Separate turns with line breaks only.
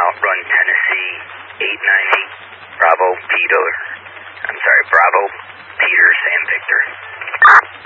Outrun Tennessee 898, Bravo Peter. I'm sorry, Bravo Peter Sam Victor.